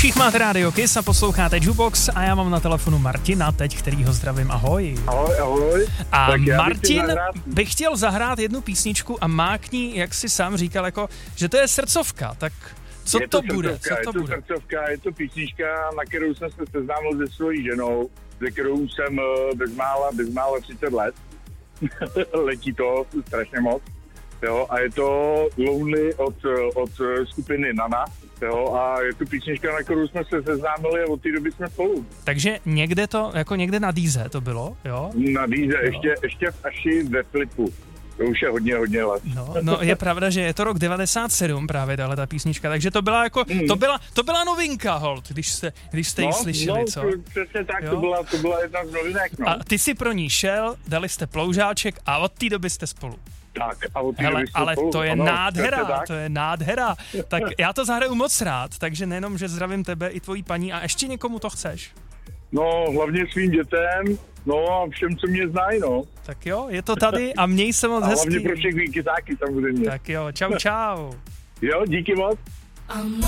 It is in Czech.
uších máte rádio Kiss a posloucháte Jukebox a já mám na telefonu Martina teď, kterýho zdravím, ahoj. Ahoj. A Martin bych chtěl zahrát jednu písničku a má k ní, jak si sám říkal, jako, že to je srdcovka, tak co to bude? Srdcovka, je to písnička, na kterou jsem se seznámil se svojí ženou, se kterou jsem bezmála 30 let. Letí to strašně moc. Jo, a je to Lonely od skupiny Nana. Jo, a je to písnička, na kterou jsme se seznámili a od té doby jsme spolu. Takže někde to, jako někde na Díze to bylo, jo? Na Díze, ještě v Aši ve Flipu. To už je hodně let. No, je pravda, že je to rok 97 právě tahle písnička, takže to byla jako, to byla novinka, holt, když jste ji slyšeli, co? Přesně tak, to byla jedna z novinek, no. A ty si pro ní šel, dali jste ploužáček a od té doby jste spolu. Tak, a od té doby jste ale spolu. to je ano, nádhera, to je nádhera. Tak já to zahraju moc rád, takže nejenom, že zdravím tebe i tvojí paní a ještě někomu to chceš. No, hlavně svým dětem, no a všem, co mě znají, no. Tak jo, je to tady a měj se moc hezky. A hlavně pro všechny kysáky samozřejmě. Tak jo, čau. Jo, díky moc.